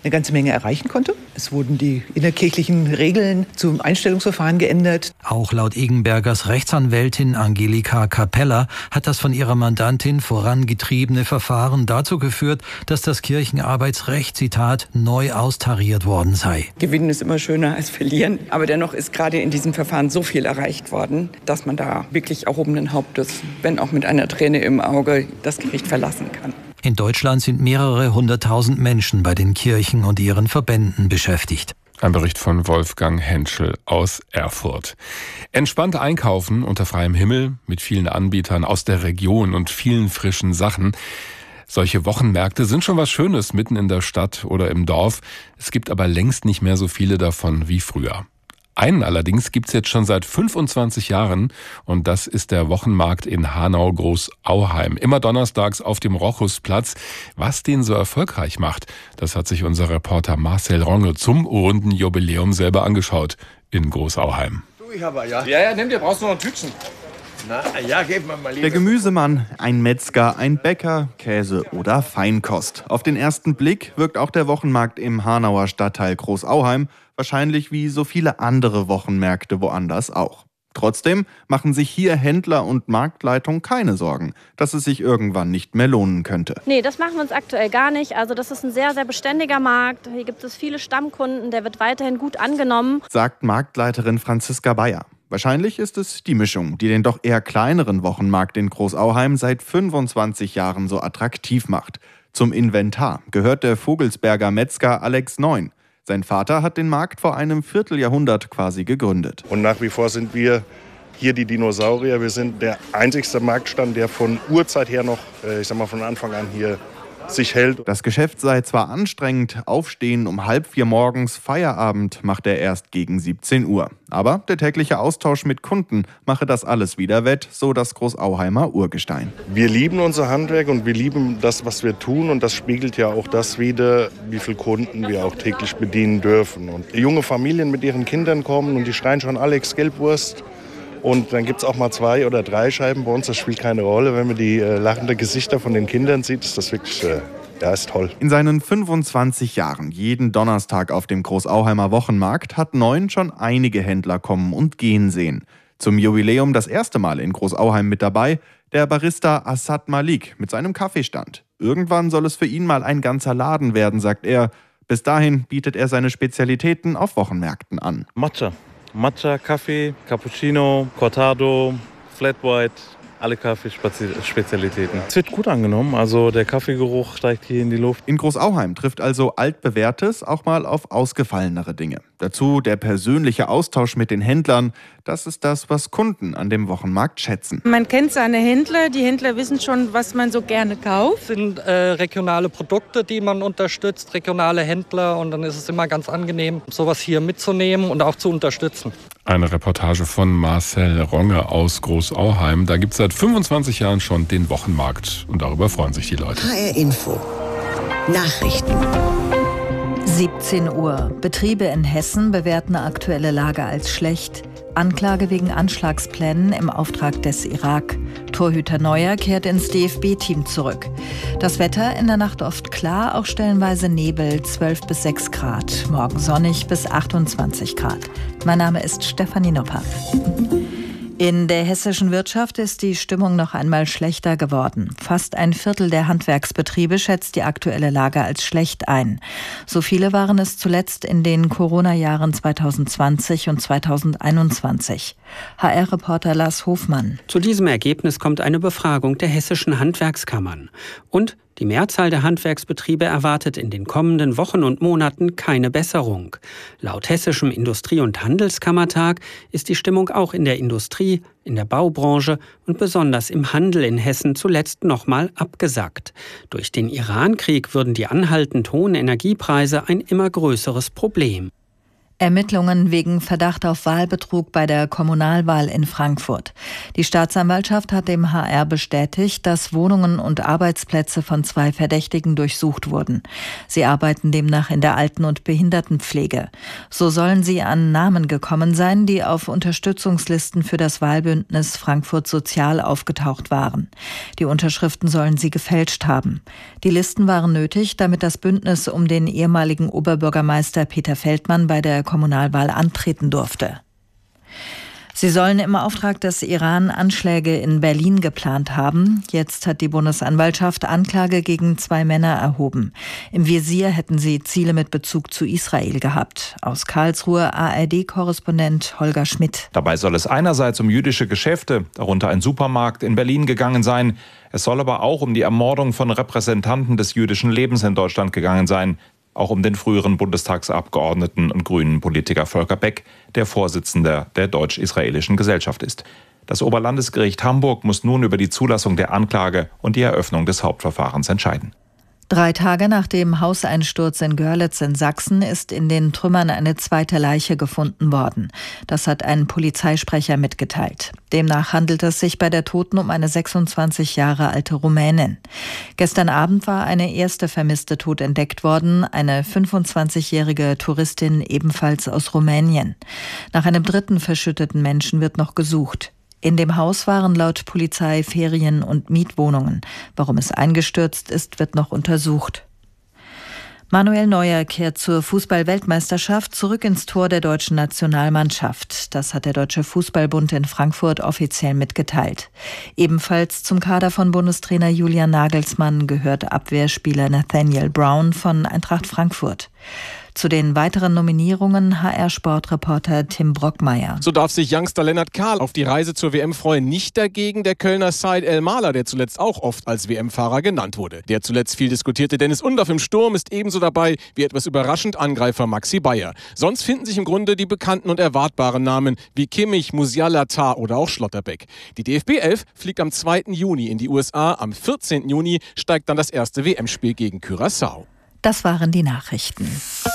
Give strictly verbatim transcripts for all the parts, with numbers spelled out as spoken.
eine ganze Menge erreichen konnte. Es wurden die innerkirchlichen Regeln zum Einstellungsverfahren geändert. Auch laut Egenbergers Rechtsanwältin Angelika Capella hat das von ihrer Mandantin vorangetriebene Verfahren dazu geführt, dass das Kirchenarbeitsrecht, Zitat, neu austariert worden sei. Gewinnen ist immer schöner als verlieren, aber dennoch ist gerade in diesem Verfahren so viel erreicht worden, dass man da wirklich erhobenen Hauptes, wenn auch mit einer Träne im Auge, das Gericht verlassen kann. In Deutschland sind mehrere hunderttausend Menschen bei den Kirchen und ihren Verbänden beschäftigt. Ein Bericht von Wolfgang Henschel aus Erfurt. Entspannt einkaufen unter freiem Himmel mit vielen Anbietern aus der Region und vielen frischen Sachen. Solche Wochenmärkte sind schon was Schönes mitten in der Stadt oder im Dorf. Es gibt aber längst nicht mehr so viele davon wie früher. Einen allerdings gibt's jetzt schon seit fünfundzwanzig Jahren und das ist der Wochenmarkt in Hanau-Großauheim. Immer donnerstags auf dem Rochusplatz. Was den so erfolgreich macht, das hat sich unser Reporter Marcel Ronge zum runden Jubiläum selber angeschaut in Großauheim. Du, ich habe ja. Ja, ja, nimm dir, brauchst du noch ein Tütchen. Na, ja, gib mir mal lieber. Der Gemüsemann, ein Metzger, ein Bäcker, Käse oder Feinkost. Auf den ersten Blick wirkt auch der Wochenmarkt im Hanauer Stadtteil Großauheim wahrscheinlich wie so viele andere Wochenmärkte woanders auch. Trotzdem machen sich hier Händler und Marktleitung keine Sorgen, dass es sich irgendwann nicht mehr lohnen könnte. Nee, das machen wir uns aktuell gar nicht. Also das ist ein sehr, sehr beständiger Markt. Hier gibt es viele Stammkunden, der wird weiterhin gut angenommen, sagt Marktleiterin Franziska Bayer. Wahrscheinlich ist es die Mischung, die den doch eher kleineren Wochenmarkt in Großauheim seit fünfundzwanzig Jahren so attraktiv macht. Zum Inventar gehört der Vogelsberger Metzger Alex Neun. Sein Vater hat den Markt vor einem Vierteljahrhundert quasi gegründet. Und nach wie vor sind wir hier die Dinosaurier. Wir sind der einzigste Marktstand, der von Urzeit her noch, ich sag mal von Anfang an hier sich hält. Das Geschäft sei zwar anstrengend, Aufstehen um halb vier morgens, Feierabend macht er erst gegen siebzehn Uhr. Aber der tägliche Austausch mit Kunden mache das alles wieder wett, so das Großauheimer Urgestein. Wir lieben unser Handwerk und wir lieben das, was wir tun. Und das spiegelt ja auch das wider, wie viele Kunden wir auch täglich bedienen dürfen. Und junge Familien mit ihren Kindern kommen und die schreien schon Alex Gelbwurst. Und dann gibt es auch mal zwei oder drei Scheiben bei uns, das spielt keine Rolle. Wenn man die äh, lachenden Gesichter von den Kindern sieht, ist das wirklich, äh, ja, ist toll. In seinen fünfundzwanzig Jahren, jeden Donnerstag auf dem Großauheimer Wochenmarkt, hat Neun schon einige Händler kommen und gehen sehen. Zum Jubiläum das erste Mal in Großauheim mit dabei, der Barista Assad Malik mit seinem Kaffeestand. Irgendwann soll es für ihn mal ein ganzer Laden werden, sagt er. Bis dahin bietet er seine Spezialitäten auf Wochenmärkten an. Matcha. Matcha, Kaffee, Cappuccino, Cortado, Flat White, alle Kaffeespezialitäten. Es wird gut angenommen, also der Kaffeegeruch steigt hier in die Luft. In Großauheim trifft also Altbewährtes auch mal auf ausgefallenere Dinge. Dazu der persönliche Austausch mit den Händlern. Das ist das, was Kunden an dem Wochenmarkt schätzen. Man kennt seine Händler, die Händler wissen schon, was man so gerne kauft. Es sind äh, regionale Produkte, die man unterstützt, regionale Händler. Und dann ist es immer ganz angenehm, sowas hier mitzunehmen und auch zu unterstützen. Eine Reportage von Marcel Ronge aus Großauheim. Da gibt es seit fünfundzwanzig Jahren schon den Wochenmarkt. Und darüber freuen sich die Leute. H R Info. Nachrichten. siebzehn Uhr. Betriebe in Hessen bewerten aktuelle Lage als schlecht. Anklage wegen Anschlagsplänen im Auftrag des Irak. Torhüter Neuer kehrt ins D F B-Team zurück. Das Wetter in der Nacht oft klar, auch stellenweise Nebel, zwölf bis sechs Grad. Morgen sonnig bis achtundzwanzig Grad. Mein Name ist Stefanie Nopper. In der hessischen Wirtschaft ist die Stimmung noch einmal schlechter geworden. Fast ein Viertel der Handwerksbetriebe schätzt die aktuelle Lage als schlecht ein. So viele waren es zuletzt in den Corona-Jahren zweitausendzwanzig und zweitausendeinundzwanzig. H R-Reporter Lars Hofmann. Zu diesem Ergebnis kommt eine Befragung der hessischen Handwerkskammern. Und die Mehrzahl der Handwerksbetriebe erwartet in den kommenden Wochen und Monaten keine Besserung. Laut Hessischem Industrie- und Handelskammertag ist die Stimmung auch in der Industrie, in der Baubranche und besonders im Handel in Hessen zuletzt nochmal abgesackt. Durch den Iran-Krieg würden die anhaltend hohen Energiepreise ein immer größeres Problem. Ermittlungen wegen Verdacht auf Wahlbetrug bei der Kommunalwahl in Frankfurt. Die Staatsanwaltschaft hat dem H R bestätigt, dass Wohnungen und Arbeitsplätze von zwei Verdächtigen durchsucht wurden. Sie arbeiten demnach in der Alten- und Behindertenpflege. So sollen sie an Namen gekommen sein, die auf Unterstützungslisten für das Wahlbündnis Frankfurt Sozial aufgetaucht waren. Die Unterschriften sollen sie gefälscht haben. Die Listen waren nötig, damit das Bündnis um den ehemaligen Oberbürgermeister Peter Feldmann bei der Kommunalwahl antreten durfte. Sie sollen im Auftrag des Iran Anschläge in Berlin geplant haben. Jetzt hat die Bundesanwaltschaft Anklage gegen zwei Männer erhoben. Im Visier hätten sie Ziele mit Bezug zu Israel gehabt. Aus Karlsruhe A R D-Korrespondent Holger Schmidt. Dabei soll es einerseits um jüdische Geschäfte, darunter ein Supermarkt in Berlin, gegangen sein. Es soll aber auch um die Ermordung von Repräsentanten des jüdischen Lebens in Deutschland gegangen sein. Auch um den früheren Bundestagsabgeordneten und grünen Politiker Volker Beck, der Vorsitzender der Deutsch-Israelischen Gesellschaft ist. Das Oberlandesgericht Hamburg muss nun über die Zulassung der Anklage und die Eröffnung des Hauptverfahrens entscheiden. Drei Tage nach dem Hauseinsturz in Görlitz in Sachsen ist in den Trümmern eine zweite Leiche gefunden worden. Das hat ein Polizeisprecher mitgeteilt. Demnach handelt es sich bei der Toten um eine sechsundzwanzig Jahre alte Rumänin. Gestern Abend war eine erste Vermisste tot entdeckt worden, eine fünfundzwanzigjährige Touristin ebenfalls aus Rumänien. Nach einem dritten verschütteten Menschen wird noch gesucht. In dem Haus waren laut Polizei Ferien- und Mietwohnungen. Warum es eingestürzt ist, wird noch untersucht. Manuel Neuer kehrt zur Fußball-Weltmeisterschaft zurück ins Tor der deutschen Nationalmannschaft. Das hat der Deutsche Fußballbund in Frankfurt offiziell mitgeteilt. Ebenfalls zum Kader von Bundestrainer Julian Nagelsmann gehört Abwehrspieler Nathaniel Brown von Eintracht Frankfurt. Zu den weiteren Nominierungen H R-Sportreporter Tim Brockmeier. So darf sich Youngster Lennart Kahl auf die Reise zur W M freuen. Nicht dagegen der Kölner Said El-Mahler, der zuletzt auch oft als W M-Fahrer genannt wurde. Der zuletzt viel diskutierte Dennis Undorf im Sturm ist ebenso dabei wie etwas überraschend Angreifer Maxi Bayer. Sonst finden sich im Grunde die bekannten und erwartbaren Namen wie Kimmich, Musiala, Tah oder auch Schlotterbeck. Die D F B elf fliegt am zweiten Juni in die U S A. Am vierzehnten Juni steigt dann das erste W M-Spiel gegen Curaçao. Das waren die Nachrichten.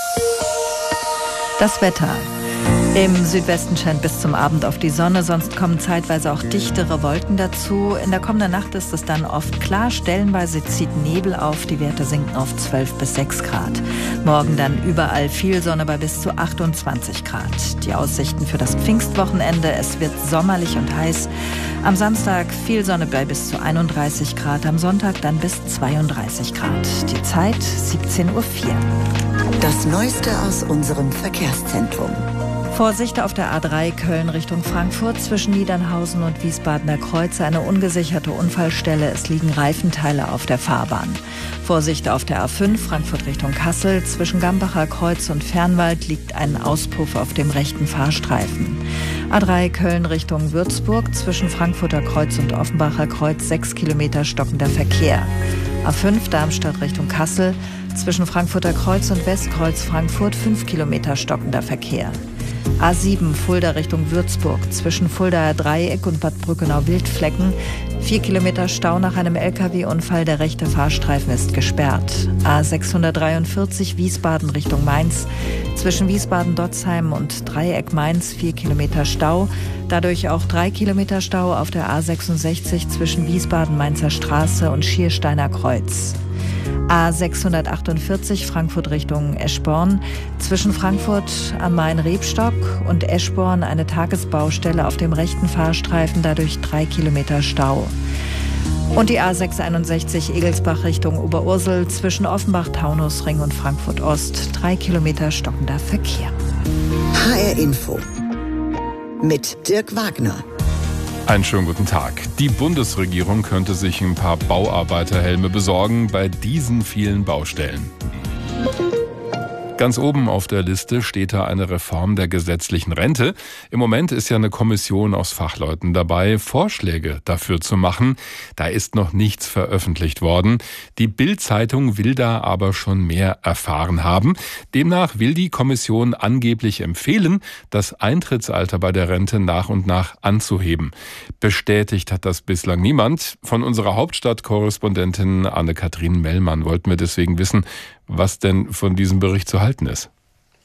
Das Wetter. Im Südwesten scheint bis zum Abend auf die Sonne, sonst kommen zeitweise auch dichtere Wolken dazu. In der kommenden Nacht ist es dann oft klar, stellenweise zieht Nebel auf, die Werte sinken auf zwölf bis sechs Grad. Morgen dann überall viel Sonne bei bis zu achtundzwanzig Grad. Die Aussichten für das Pfingstwochenende, es wird sommerlich und heiß. Am Samstag viel Sonne bei bis zu einunddreißig Grad, am Sonntag dann bis zweiunddreißig Grad. Die Zeit siebzehn Uhr vier. Das Neueste aus unserem Verkehrszentrum. Vorsicht auf der A drei Köln Richtung Frankfurt zwischen Niedernhausen und Wiesbadener Kreuz, eine ungesicherte Unfallstelle. Es liegen Reifenteile auf der Fahrbahn. Vorsicht auf der A fünf Frankfurt Richtung Kassel. Zwischen Gambacher Kreuz und Fernwald liegt ein Auspuff auf dem rechten Fahrstreifen. A drei Köln Richtung Würzburg zwischen Frankfurter Kreuz und Offenbacher Kreuz sechs Kilometer stockender Verkehr. A fünf Darmstadt Richtung Kassel zwischen Frankfurter Kreuz und Westkreuz Frankfurt fünf Kilometer stockender Verkehr. A sieben Fulda Richtung Würzburg zwischen Fuldaer Dreieck und Bad Brückenau-Wildflecken. Vier Kilometer Stau nach einem L K W-Unfall. Der rechte Fahrstreifen ist gesperrt. A sechshundertdreiundvierzig Wiesbaden Richtung Mainz. Zwischen Wiesbaden-Dotzheim und Dreieck Mainz vier Kilometer Stau. Dadurch auch drei Kilometer Stau auf der A sechsundsechzig zwischen Wiesbaden-Mainzer Straße und Schiersteiner Kreuz. A sechshundertachtundvierzig Frankfurt Richtung Eschborn. Zwischen Frankfurt am Main-Rebstock und Eschborn eine Tagesbaustelle auf dem rechten Fahrstreifen, dadurch drei Kilometer Stau. Und die A sechshunderteinundsechzig Egelsbach Richtung Oberursel zwischen Offenbach-Taunusring und Frankfurt-Ost drei Kilometer stockender Verkehr. H R Info mit Dirk Wagner. Einen schönen guten Tag. Die Bundesregierung könnte sich ein paar Bauarbeiterhelme besorgen bei diesen vielen Baustellen. Ganz oben auf der Liste steht da eine Reform der gesetzlichen Rente. Im Moment ist ja eine Kommission aus Fachleuten dabei, Vorschläge dafür zu machen. Da ist noch nichts veröffentlicht worden. Die Bild-Zeitung will da aber schon mehr erfahren haben. Demnach will die Kommission angeblich empfehlen, das Eintrittsalter bei der Rente nach und nach anzuheben. Bestätigt hat das bislang niemand. Von unserer Hauptstadtkorrespondentin Anne-Kathrin Mellmann wollten wir deswegen wissen, was denn von diesem Bericht zu halten ist.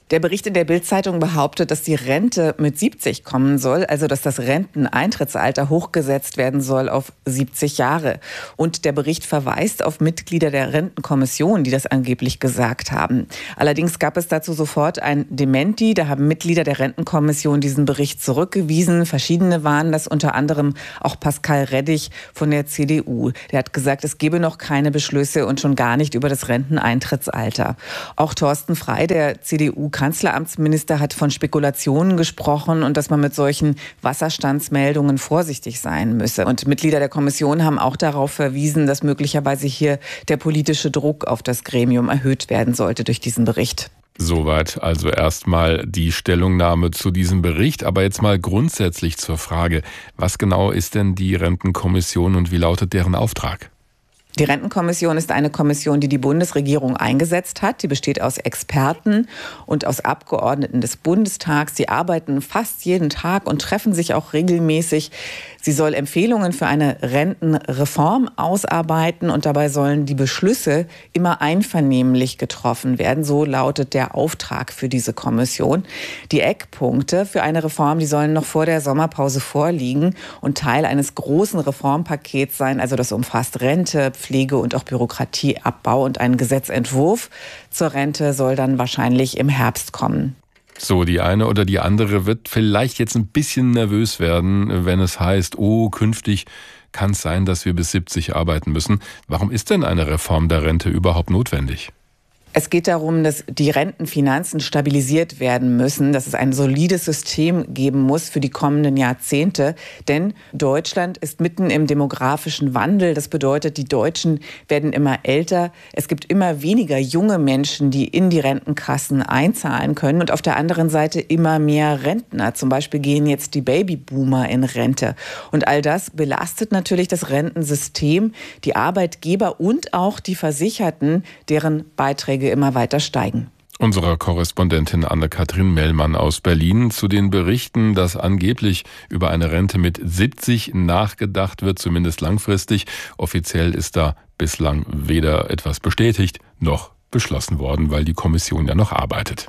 Der Bericht in der Bild-Zeitung behauptet, dass die Rente mit siebzig kommen soll, also dass das Renteneintrittsalter hochgesetzt werden soll auf siebzig Jahre. Und der Bericht verweist auf Mitglieder der Rentenkommission, die das angeblich gesagt haben. Allerdings gab es dazu sofort ein Dementi. Da haben Mitglieder der Rentenkommission diesen Bericht zurückgewiesen. Verschiedene waren das, unter anderem auch Pascal Reddig von der C D U. Der hat gesagt, es gebe noch keine Beschlüsse und schon gar nicht über das Renteneintrittsalter. Auch Thorsten Frey, der C D U Kanzleramtsminister, hat von Spekulationen gesprochen und dass man mit solchen Wasserstandsmeldungen vorsichtig sein müsse. Und Mitglieder der Kommission haben auch darauf verwiesen, dass möglicherweise hier der politische Druck auf das Gremium erhöht werden sollte durch diesen Bericht. Soweit also erstmal die Stellungnahme zu diesem Bericht. Aber jetzt mal grundsätzlich zur Frage, was genau ist denn die Rentenkommission und wie lautet deren Auftrag? Die Rentenkommission ist eine Kommission, die die Bundesregierung eingesetzt hat. Die besteht aus Experten und aus Abgeordneten des Bundestags. Sie arbeiten fast jeden Tag und treffen sich auch regelmäßig. Sie soll Empfehlungen für eine Rentenreform ausarbeiten und dabei sollen die Beschlüsse immer einvernehmlich getroffen werden. So lautet der Auftrag für diese Kommission. Die Eckpunkte für eine Reform, die sollen noch vor der Sommerpause vorliegen und Teil eines großen Reformpakets sein. Also das umfasst Rente, Pflege und auch Bürokratieabbau, und ein Gesetzentwurf zur Rente soll dann wahrscheinlich im Herbst kommen. So, die eine oder die andere wird vielleicht jetzt ein bisschen nervös werden, wenn es heißt, oh, künftig kann es sein, dass wir bis siebzig arbeiten müssen. Warum ist denn eine Reform der Rente überhaupt notwendig? Es geht darum, dass die Rentenfinanzen stabilisiert werden müssen, dass es ein solides System geben muss für die kommenden Jahrzehnte. Denn Deutschland ist mitten im demografischen Wandel. Das bedeutet, die Deutschen werden immer älter. Es gibt immer weniger junge Menschen, die in die Rentenkassen einzahlen können. Und auf der anderen Seite immer mehr Rentner. Zum Beispiel gehen jetzt die Babyboomer in Rente. Und all das belastet natürlich das Rentensystem, die Arbeitgeber und auch die Versicherten, deren Beiträge immer weiter steigen. Unsere Korrespondentin Anne-Kathrin Mellmann aus Berlin zu den Berichten, dass angeblich über eine Rente mit siebzig nachgedacht wird, zumindest langfristig. Offiziell ist da bislang weder etwas bestätigt noch beschlossen worden, weil die Kommission ja noch arbeitet.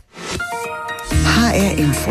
H R Info.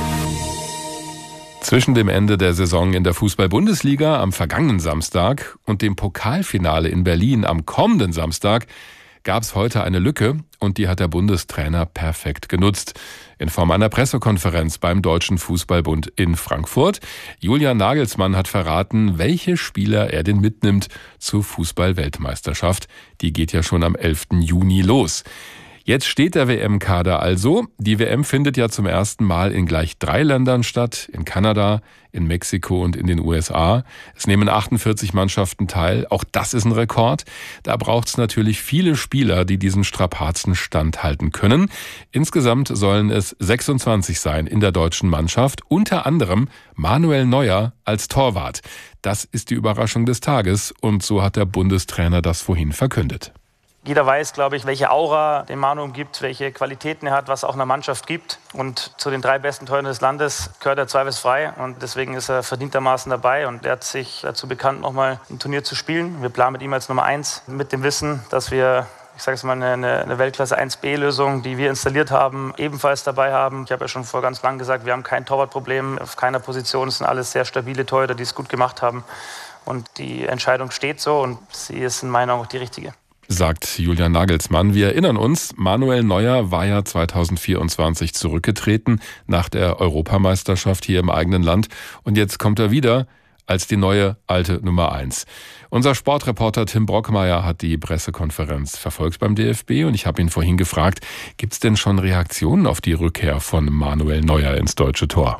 Zwischen dem Ende der Saison in der Fußball-Bundesliga am vergangenen Samstag und dem Pokalfinale in Berlin am kommenden Samstag gab es heute eine Lücke, und die hat der Bundestrainer perfekt genutzt. In Form einer Pressekonferenz beim Deutschen Fußballbund in Frankfurt. Julian Nagelsmann hat verraten, welche Spieler er denn mitnimmt zur Fußball-Weltmeisterschaft. Die geht ja schon am elften Juni los. Jetzt steht der W M-Kader also. Die W M findet ja zum ersten Mal in gleich drei Ländern statt, in Kanada, in Mexiko und in den U S A. Es nehmen achtundvierzig Mannschaften teil. Auch das ist ein Rekord. Da braucht es natürlich viele Spieler, die diesen Strapazen standhalten können. Insgesamt sollen es sechsundzwanzig sein in der deutschen Mannschaft, unter anderem Manuel Neuer als Torwart. Das ist die Überraschung des Tages, und so hat der Bundestrainer das vorhin verkündet. Jeder weiß, glaube ich, welche Aura den Manu umgibt, welche Qualitäten er hat, was auch einer Mannschaft gibt. Und zu den drei besten Torhütern des Landes gehört er zweifelsfrei. Und deswegen ist er verdientermaßen dabei. Und er hat sich dazu bekannt, nochmal ein Turnier zu spielen. Wir planen mit ihm als Nummer eins, mit dem Wissen, dass wir, ich sage es mal, eine, eine Weltklasse eins B Lösung, die wir installiert haben, ebenfalls dabei haben. Ich habe ja schon vor ganz lang gesagt, wir haben kein Torwartproblem auf keiner Position. Es sind alles sehr stabile Torhüter, die es gut gemacht haben. Und die Entscheidung steht so, und sie ist in meiner Meinung auch die richtige. Sagt Julian Nagelsmann. Wir erinnern uns, Manuel Neuer war ja zweitausendvierundzwanzig zurückgetreten nach der Europameisterschaft hier im eigenen Land. Und jetzt kommt er wieder als die neue alte Nummer eins. Unser Sportreporter Tim Brockmeier hat die Pressekonferenz verfolgt beim D F B, und ich habe ihn vorhin gefragt, gibt es denn schon Reaktionen auf die Rückkehr von Manuel Neuer ins deutsche Tor?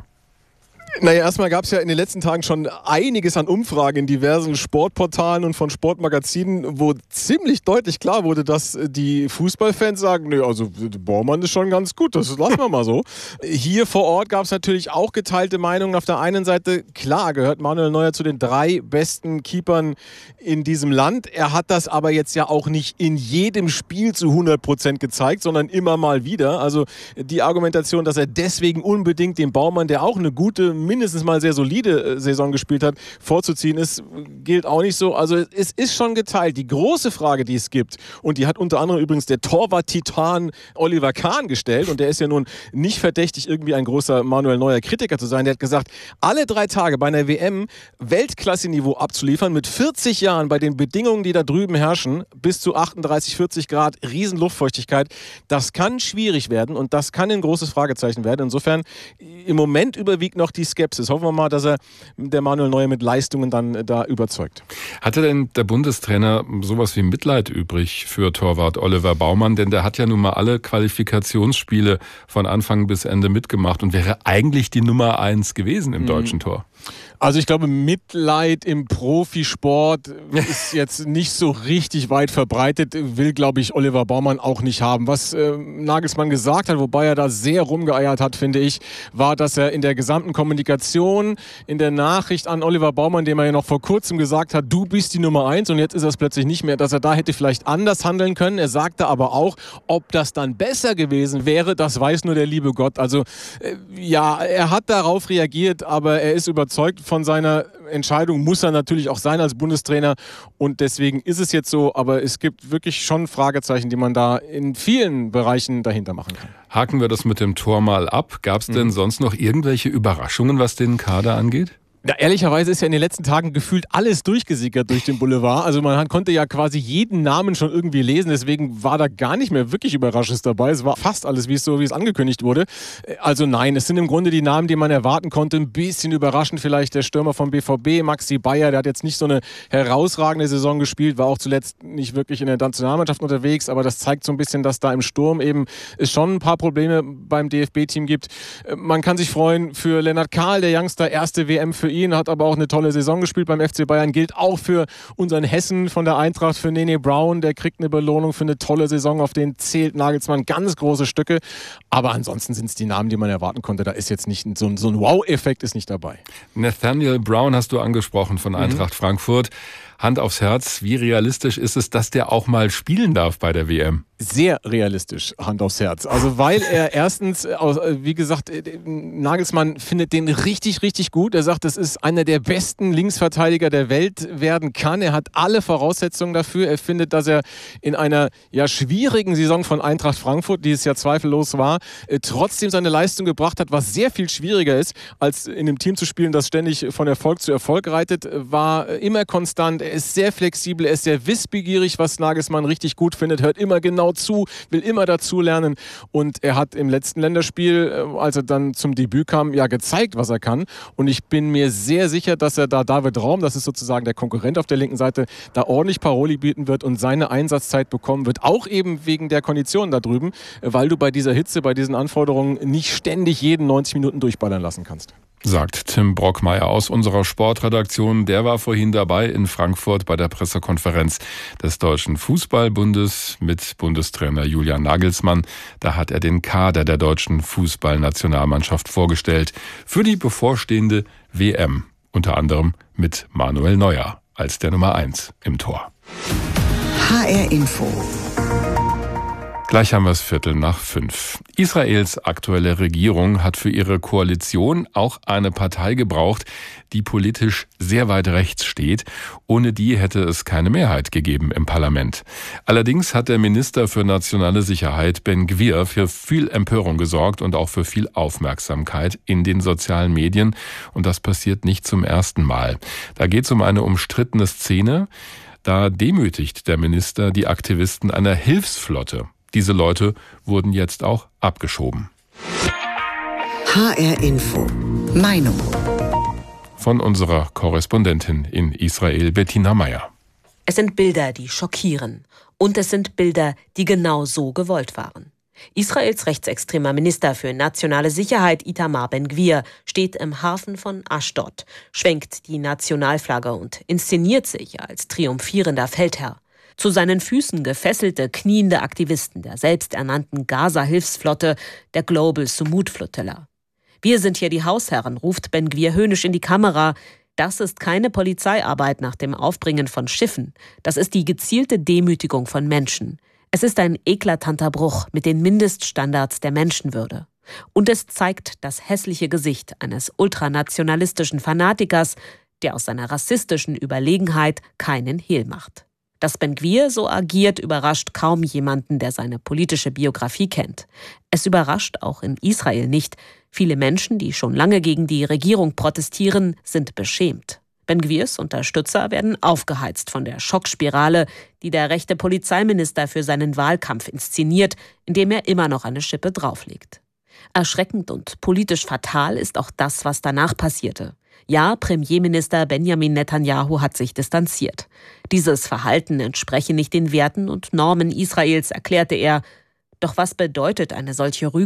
Naja, erstmal gab es ja in den letzten Tagen schon einiges an Umfragen in diversen Sportportalen und von Sportmagazinen, wo ziemlich deutlich klar wurde, dass die Fußballfans sagen, nee, also Bormann ist schon ganz gut, das lassen wir mal so. Hier vor Ort gab es natürlich auch geteilte Meinungen. Auf der einen Seite, klar, gehört Manuel Neuer zu den drei besten Keepern in diesem Land. Er hat das aber jetzt ja auch nicht in jedem Spiel zu hundert Prozent gezeigt, sondern immer mal wieder. Also die Argumentation, dass er deswegen unbedingt den Baumann, der auch eine gute mindestens mal sehr solide Saison gespielt hat, vorzuziehen ist, gilt auch nicht so. Also es ist schon geteilt. Die große Frage, die es gibt, und die hat unter anderem übrigens der Torwart-Titan Oliver Kahn gestellt, und der ist ja nun nicht verdächtig, irgendwie ein großer Manuel Neuer Kritiker zu sein. Der hat gesagt, alle drei Tage bei einer W M Weltklasse-Niveau abzuliefern, mit vierzig Jahren bei den Bedingungen, die da drüben herrschen, bis zu achtunddreißig, vierzig Grad, riesen Luftfeuchtigkeit, das kann schwierig werden und das kann ein großes Fragezeichen werden. Insofern, im Moment überwiegt noch die Skepsis. Hoffen wir mal, dass er der Manuel Neuer mit Leistungen dann da überzeugt. Hatte denn der Bundestrainer sowas wie Mitleid übrig für Torwart Oliver Baumann? Denn der hat ja nun mal alle Qualifikationsspiele von Anfang bis Ende mitgemacht und wäre eigentlich die Nummer eins gewesen im mhm. deutschen Tor. Also ich glaube, Mitleid im Profisport ist jetzt nicht so richtig weit verbreitet, will, glaube ich, Oliver Baumann auch nicht haben. Was äh, Nagelsmann gesagt hat, wobei er da sehr rumgeeiert hat, finde ich, war, dass er in der gesamten Kommunikation, in der Nachricht an Oliver Baumann, dem er ja noch vor kurzem gesagt hat, du bist die Nummer eins, und jetzt ist er es plötzlich nicht mehr, dass er da hätte vielleicht anders handeln können. Er sagte aber auch, ob das dann besser gewesen wäre, das weiß nur der liebe Gott. Also äh, ja, er hat darauf reagiert, aber er ist überzeugt von seiner Entscheidung, muss er natürlich auch sein als Bundestrainer, und deswegen ist es jetzt so, aber es gibt wirklich schon Fragezeichen, die man da in vielen Bereichen dahinter machen kann. Haken wir das mit dem Tor mal ab. Gab es denn mhm. sonst noch irgendwelche Überraschungen, was den Kader angeht? Ja, ehrlicherweise ist ja in den letzten Tagen gefühlt alles durchgesickert durch den Boulevard. Also man konnte ja quasi jeden Namen schon irgendwie lesen. Deswegen war da gar nicht mehr wirklich Überraschendes dabei. Es war fast alles, wie es so wie es angekündigt wurde. Also nein, es sind im Grunde die Namen, die man erwarten konnte. Ein bisschen überraschend vielleicht der Stürmer vom B V B, Maxi Bayer. Der hat jetzt nicht so eine herausragende Saison gespielt, war auch zuletzt nicht wirklich in der Nationalmannschaft unterwegs. Aber das zeigt so ein bisschen, dass da im Sturm eben es schon ein paar Probleme beim D F B-Team gibt. Man kann sich freuen für Lennart Kahl, der Youngster, erste W M für ihn, hat aber auch eine tolle Saison gespielt beim F C Bayern, gilt auch für unseren Hessen von der Eintracht, für Nene Brown, der kriegt eine Belohnung für eine tolle Saison, auf den zählt Nagelsmann ganz große Stücke, aber ansonsten sind es die Namen, die man erwarten konnte, da ist jetzt nicht so ein, so ein Wow-Effekt ist nicht dabei. Nathaniel Brown hast du angesprochen von Eintracht mhm. Frankfurt. Hand aufs Herz, wie realistisch ist es, dass der auch mal spielen darf bei der W M? Sehr realistisch, Hand aufs Herz. Also weil er erstens, wie gesagt, Nagelsmann findet den richtig, richtig gut. Er sagt, das ist einer der besten Linksverteidiger der Welt werden kann. Er hat alle Voraussetzungen dafür. Er findet, dass er in einer ja schwierigen Saison von Eintracht Frankfurt, die es ja zweifellos war, trotzdem seine Leistung gebracht hat, was sehr viel schwieriger ist, als in einem Team zu spielen, das ständig von Erfolg zu Erfolg reitet. War immer konstant, er ist sehr flexibel, er ist sehr wissbegierig, was Nagelsmann richtig gut findet, hört immer genau zu, will immer dazu lernen, und er hat im letzten Länderspiel, als er dann zum Debüt kam, ja gezeigt, was er kann, und ich bin mir sehr sicher, dass er da David Raum, das ist sozusagen der Konkurrent auf der linken Seite, da ordentlich Paroli bieten wird und seine Einsatzzeit bekommen wird, auch eben wegen der Konditionen da drüben, weil du bei dieser Hitze, bei diesen Anforderungen nicht ständig jeden neunzig Minuten durchballern lassen kannst. Sagt Tim Brockmeier aus unserer Sportredaktion. Der war vorhin dabei in Frankfurt bei der Pressekonferenz des Deutschen Fußballbundes mit Bundestrainer Julian Nagelsmann. Da hat er den Kader der deutschen Fußballnationalmannschaft vorgestellt für die bevorstehende W M. Unter anderem mit Manuel Neuer als der Nummer eins im Tor. H R Info. Gleich haben wir es Viertel nach fünf. Israels aktuelle Regierung hat für ihre Koalition auch eine Partei gebraucht, die politisch sehr weit rechts steht. Ohne die hätte es keine Mehrheit gegeben im Parlament. Allerdings hat der Minister für nationale Sicherheit Ben Gvir für viel Empörung gesorgt und auch für viel Aufmerksamkeit in den sozialen Medien. Und das passiert nicht zum ersten Mal. Da geht es um eine umstrittene Szene. Da demütigt der Minister die Aktivisten einer Hilfsflotte. Diese Leute wurden jetzt auch abgeschoben. H R Info. Meinung. Von unserer Korrespondentin in Israel, Bettina Meyer. Es sind Bilder, die schockieren. Und es sind Bilder, die genau so gewollt waren. Israels rechtsextremer Minister für nationale Sicherheit Itamar Ben-Gvir steht im Hafen von Aschdod, schwenkt die Nationalflagge und inszeniert sich als triumphierender Feldherr. Zu seinen Füßen gefesselte, kniende Aktivisten der selbsternannten Gaza-Hilfsflotte, der Global Sumud Flotilla. Wir sind hier die Hausherren, ruft Ben-Gvir höhnisch in die Kamera. Das ist keine Polizeiarbeit nach dem Aufbringen von Schiffen. Das ist die gezielte Demütigung von Menschen. Es ist ein eklatanter Bruch mit den Mindeststandards der Menschenwürde. Und es zeigt das hässliche Gesicht eines ultranationalistischen Fanatikers, der aus seiner rassistischen Überlegenheit keinen Hehl macht. Dass Ben-Gvir so agiert, überrascht kaum jemanden, der seine politische Biografie kennt. Es überrascht auch in Israel nicht. Viele Menschen, die schon lange gegen die Regierung protestieren, sind beschämt. Ben-Gvirs Unterstützer werden aufgeheizt von der Schockspirale, die der rechte Polizeiminister für seinen Wahlkampf inszeniert, indem er immer noch eine Schippe drauflegt. Erschreckend und politisch fatal ist auch das, was danach passierte. Ja, Premierminister Benjamin Netanyahu hat sich distanziert. Dieses Verhalten entspreche nicht den Werten und Normen Israels, erklärte er. Doch was bedeutet eine solche Rüge